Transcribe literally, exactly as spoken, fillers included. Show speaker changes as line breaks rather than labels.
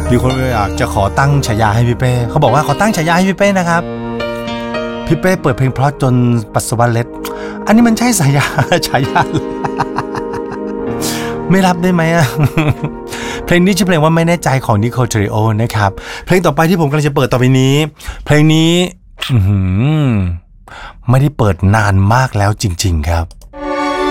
มีคนอยากจะขอตั้งฉายาให้พี่เป้เขาบอกว่าขอตั้งฉายาให้พี่เป้นะครับพี่เป้เปิดเพลงเพราะจนปัสสาวะเล็ดอันนี้มันใช่ฉายาฉายาไม่รับได้ไหมอ่ะเพลงนี้ชื่อเพลงว่าไม่แน่ใจของนิโคล เทริโอนะครับเพลงต่อไปที่ผมกำลังจะเปิดต่อไปนี้เพลงนี้ไม่ได้เปิดนานมากแล้วจริงๆครับ